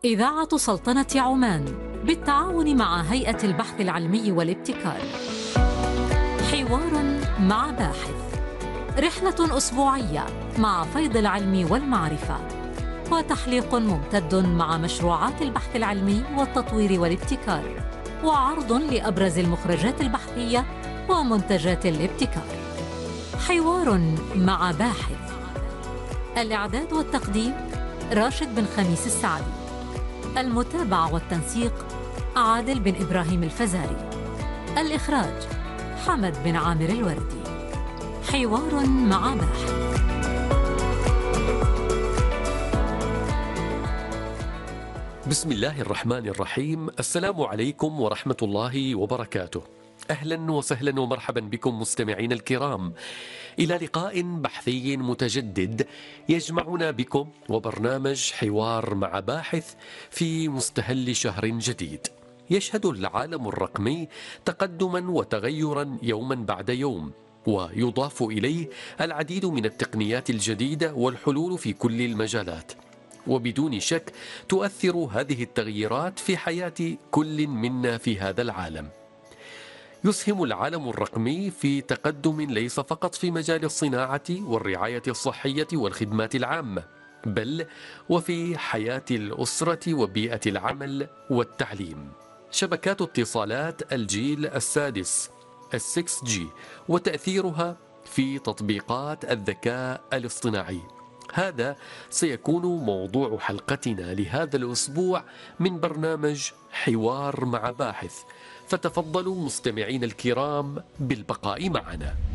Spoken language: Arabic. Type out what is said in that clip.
إذاعة سلطنة عمان بالتعاون مع هيئة البحث العلمي والابتكار. حوار مع باحث، رحلة أسبوعية مع فيض العلم والمعرفة، وتحليق ممتد مع مشروعات البحث العلمي والتطوير والابتكار، وعرض لأبرز المخرجات البحثية ومنتجات الابتكار. حوار مع باحث. الإعداد والتقديم راشد بن خميس السعدي. المتابعة والتنسيق عادل بن إبراهيم الفزاري. الإخراج حمد بن عامر الوردي. حوار مع باحث. بسم الله الرحمن الرحيم. السلام عليكم ورحمة الله وبركاته. أهلا وسهلا ومرحبا بكم مستمعين الكرام إلى لقاء بحثي متجدد يجمعنا بكم وبرنامج حوار مع باحث في مستهل شهر جديد. يشهد العالم الرقمي تقدما وتغيرا يوما بعد يوم، ويضاف إليه العديد من التقنيات الجديدة والحلول في كل المجالات، وبدون شك تؤثر هذه التغييرات في حياة كل منا في هذا العالم. يسهم العالم الرقمي في تقدم ليس فقط في مجال الصناعة والرعاية الصحية والخدمات العامة، بل وفي حياة الأسرة وبيئة العمل والتعليم. شبكات اتصالات الجيل السادس 6G وتأثيرها في تطبيقات الذكاء الاصطناعي، هذا سيكون موضوع حلقتنا لهذا الأسبوع من برنامج حوار مع باحث، فتفضلوا مستمعين الكرام بالبقاء معنا.